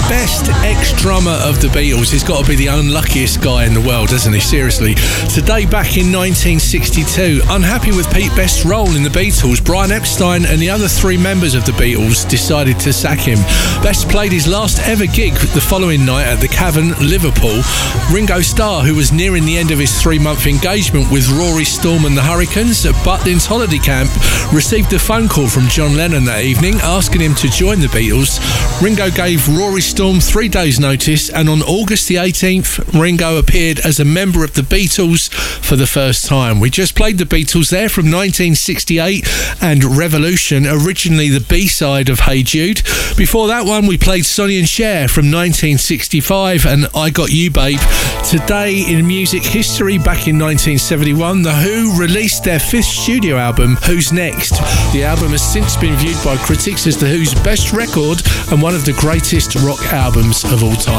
best ex-drummer of the Beatles has got to be the unluckiest guy in the world, hasn't he? Seriously. Today, back in 1962, unhappy with Pete Best's role in the Beatles, Brian Epstein and the other three members of the Beatles decided to sack him. Best played his last ever gig the following night at the Cavern, Liverpool. Ringo Starr, who was nearing the end of his 3-month engagement with Rory Storm and the Hurricanes at Butlins holiday camp, received a phone call from John Lennon that evening asking him to join the Beatles. Ringo gave Rory Storm 3 days' notice, and on August the 18th, Ringo appeared as a member of the Beatles for the first time. We just played the Beatles there from 1968 and Revolution, originally the B-side of Hey Jude. Before that one, we played Sonny and Cher from 1965 and I Got You Babe. Today in music history, back in 1971, The Who released their 5th studio album, Who's Next? The album has since been viewed by critics as The Who's best record and one of the greatest rock albums of all time.